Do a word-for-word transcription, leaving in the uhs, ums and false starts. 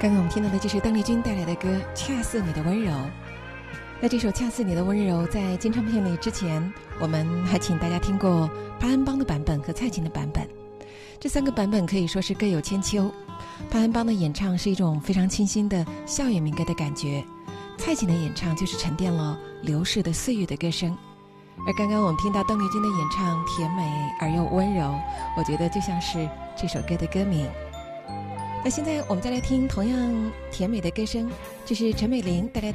刚刚我们听到的就是邓丽君带来的歌《恰似你的温柔》。那这首《恰似你的温柔》在金唱片里之前，我们还请大家听过潘安邦的版本和蔡琴的版本。这三个版本可以说是各有千秋。潘安邦的演唱是一种非常清新的校园民歌的感觉，蔡琴的演唱就是沉淀了流逝的岁月的歌声。而刚刚我们听到邓丽君的演唱甜美而又温柔，我觉得就像是这首歌的歌名。那现在我们再来听同样甜美的歌声，这是陈美玲带来的